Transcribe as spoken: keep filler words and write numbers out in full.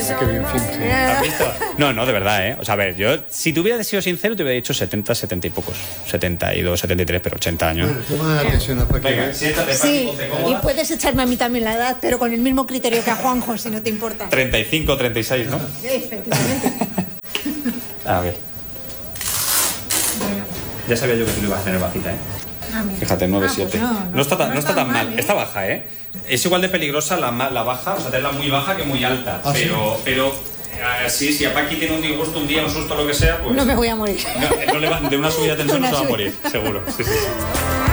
eso. Qué bien finge. ¿Has visto? No, no, de verdad, ¿eh? O sea, a ver, yo, si te hubiera sido sincero, te hubiera dicho setenta, setenta y pocos. setenta y dos, setenta y tres, pero ochenta años. Bueno, toma la atención a Paquita. Venga, siéntate, Paqui, Sí, ponte y cómoda. puedes echarme a mí también la edad, pero con el mismo criterio que a Juanjo, si no te importa. treinta y cinco, treinta y seis, ¿no? Efectivamente. A ver. Ya sabía yo que tú lo ibas a tener bajita, ¿eh? Ah, mira. Fíjate, nueve Ah, pues siete. no, no, no, está tan, no no está está tan mal, mal, ¿eh? está baja, ¿eh? Es igual de peligrosa la, ma- la baja, o sea, tenerla muy baja que muy alta. ¿Ah, sí? pero, pero eh, sí, si a Paqui tiene un disgusto, un día, un susto, lo que sea, pues. No me voy a morir. No, no le va- de una subida de tensión no Una se va a subida. morir, seguro. Sí, sí, sí.